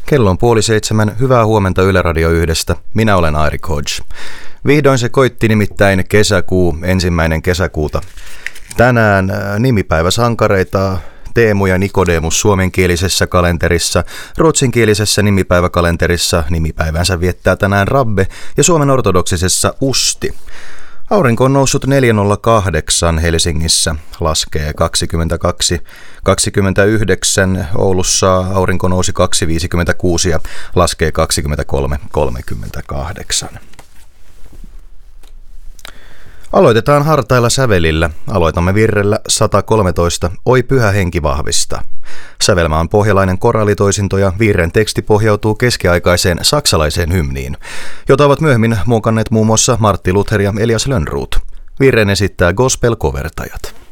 Kello on 6:30. Hyvää huomenta Yle Radio 1:stä. Minä olen Airik Hodge. Vihdoin se koitti, nimittäin kesäkuu, 1. kesäkuuta. Tänään nimipäiväsankareita Teemu ja Nikodemus suomenkielisessä kalenterissa, ruotsinkielisessä nimipäiväkalenterissa nimipäivänsä viettää tänään Rabbe ja Suomen ortodoksisessa Usti. Aurinko on noussut 4.08 Helsingissä, laskee 22.29, Oulussa aurinko nousi 2.56 ja laskee 23.38. Aloitetaan hartailla sävelillä. Aloitamme virrellä 113. Oi pyhä henki vahvista. Sävelmä on pohjalainen korallitoisinto ja virren teksti pohjautuu keskiaikaiseen saksalaiseen hymniin, jota ovat myöhemmin muokanneet muun muassa Martti Luther ja Elias Lönnroth. Virren esittää gospel-kovertajat.